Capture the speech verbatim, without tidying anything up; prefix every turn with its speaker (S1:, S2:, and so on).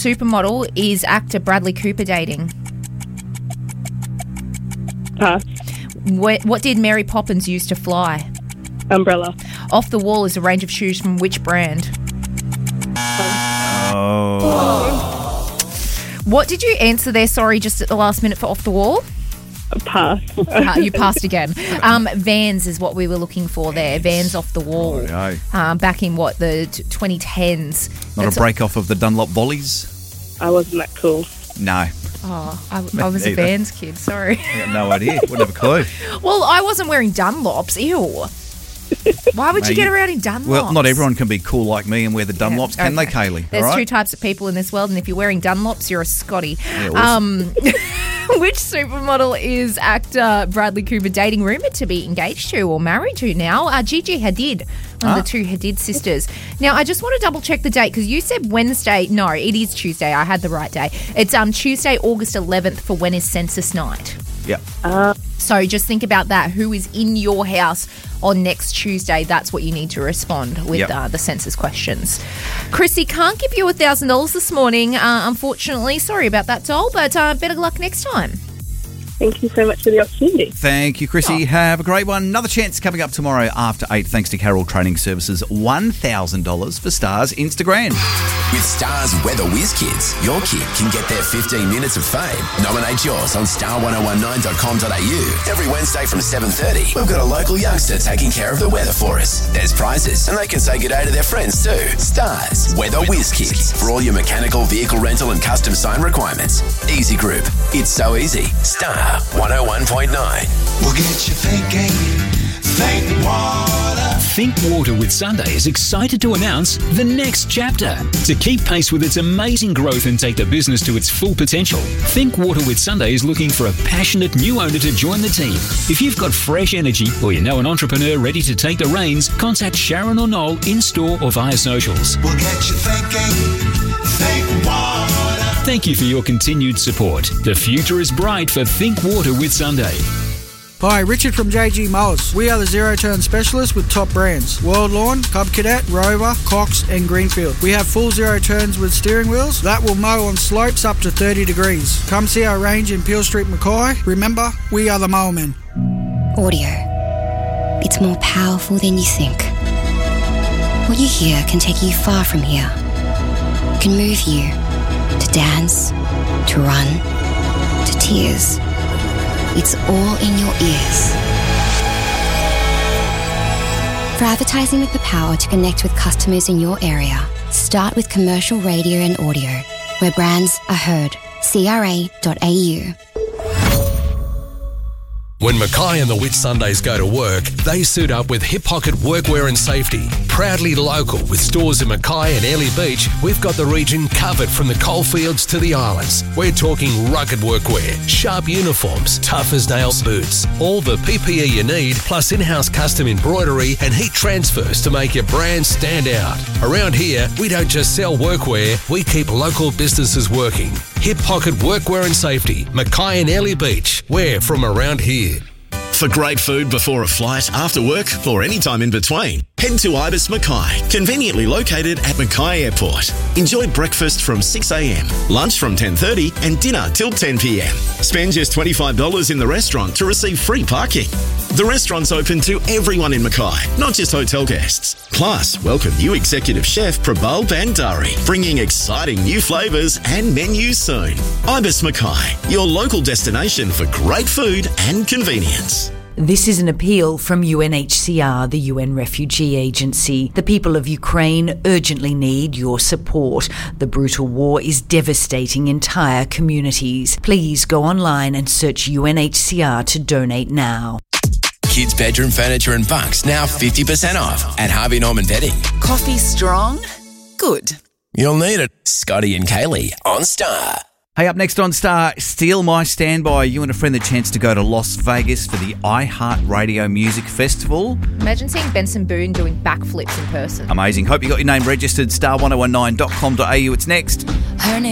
S1: supermodel is actor Bradley Cooper dating?
S2: Pass.
S1: What, what did Mary Poppins use to fly?
S2: Umbrella.
S1: Off the Wall is a range of shoes from which brand?
S3: Oh.
S1: What did you answer there, sorry, just at the last minute for Off the Wall?
S2: Pass.
S1: Uh, you passed again. Um, Vans is what we were looking for there. Vans Off the Wall.
S3: Oh,
S1: um, back in, what, the t- twenty tens.
S3: Not
S1: That's
S3: a break off of the Dunlop volleys?
S2: I wasn't that cool.
S3: No.
S1: Oh, I, I was a
S3: Either.
S1: Vans kid, sorry.
S3: I got no idea. Wouldn't have a clue.
S1: Well, I wasn't wearing Dunlops. Ew. Why would you
S3: Mate,
S1: get
S3: you-
S1: around in Dunlops?
S3: Well, not everyone can be cool like me and wear the Dunlops,
S1: Yeah,
S3: can they,
S1: okay.
S3: Kaylee?
S1: There's
S3: All right?
S1: two types of people in this world, and if you're wearing Dunlops, you're a Scotty.
S3: Yeah, awesome.
S1: um, which supermodel is actor Bradley Cooper dating, rumoured to be engaged to or married to now? Uh, Gigi Hadid, one
S3: Ah.
S1: of the two Hadid sisters. Now, I just want to double check the date because you said Wednesday. No, it is Tuesday. I had the right day. It's um Tuesday, August eleventh for when is census night.
S3: Yep.
S2: Uh,
S1: So just think about that. Who is in your house on next Tuesday? That's what you need to respond with
S3: Yep.
S1: uh, the census questions. Chrissy, can't give you one thousand dollars this morning, uh, unfortunately. Sorry about that, doll, but uh, better luck next time.
S2: thank you so much for the opportunity.
S3: Thank you, Chrissy.
S1: Oh.
S3: Have a great one. Another chance coming up tomorrow after eight, thanks to Carroll Training Services. one thousand dollars for Stars Instagram.
S4: With Star's Weather Whiz Kids, your kid can get their fifteen minutes of fame. Nominate yours on star ten nineteen dot com dot a u. Every Wednesday from seven thirty, we've got a local youngster taking care of the weather for us. There's prizes, and they can say good day to their friends too. Stars Weather Whiz Kids, for all your mechanical, vehicle rental and custom sign requirements. Easy Group. It's so easy. Star one oh one point nine.
S5: We'll get you thinking, think water.
S6: Think Water with Sunday is excited to announce the next chapter. To keep pace with its amazing growth and take the business to its full potential, Think Water with Sunday is looking for a passionate new owner to join the team. If you've got fresh energy or you know an entrepreneur ready to take the reins, contact Sharon or Noel in store or via socials.
S5: We'll get you thinking, think water.
S6: Thank you for your continued support. The future is bright for Think Water with Sunday.
S7: Hi, Richard from J G Mowers. We are the zero turn specialists with top brands: World Lawn, Cub Cadet, Rover, Cox and Greenfield. We have full zero turns with steering wheels that will mow on slopes up to thirty degrees. Come see our range in Peel Street, Mackay. Remember, we are the Mowermen.
S8: Audio. It's more powerful than you think. What you hear can take you far from here. It can move you to dance, to run, to tears. It's all in your ears. For advertising with the power to connect with customers in your area, start with commercial radio and audio, where brands are heard. C R A dot A U.
S9: When Mackay and the Whitsundays go to work, they suit up with Hip Pocket Workwear and Safety. Proudly local with stores in Mackay and Airlie Beach, we've got the region covered from the coalfields to the islands. We're talking rugged workwear, sharp uniforms, tough as nails boots, all the P P E you need, plus in-house custom embroidery and heat transfers to make your brand stand out. Around here, we don't just sell workwear, we keep local businesses working. Hip Pocket Workwear and Safety, Mackay and Airlie Beach. We're from around here.
S10: For great food before a flight, after work, or any time in between, head to Ibis Mackay, conveniently located at Mackay Airport. Enjoy breakfast from six a m, lunch from ten thirty and dinner till ten p m. Spend just twenty-five dollars in the restaurant to receive free parking. The restaurant's open to everyone in Mackay, not just hotel guests. Plus, welcome new executive chef Prabal Bandari, bringing exciting new flavours and menus soon. Ibis Mackay, your local destination for great food and convenience.
S11: This is an appeal from U N H C R, the U N Refugee Agency. The people of Ukraine urgently need your support. The brutal war is devastating entire communities. Please go online and search U N H C R to donate now.
S4: Kids' bedroom furniture and bunks now fifty percent off at Harvey Norman Bedding.
S12: Coffee strong? Good.
S4: You'll need it. Scotty and Kaylee on Star.
S3: Hey, up next on Star, Steal My Standby. You and a friend the chance to go to Las Vegas for the iHeartRadio Music Festival.
S1: Imagine seeing Benson Boone doing backflips in person.
S3: Amazing. Hope you got your name registered. star ten nineteen dot com dot a u. It's next.
S12: Her name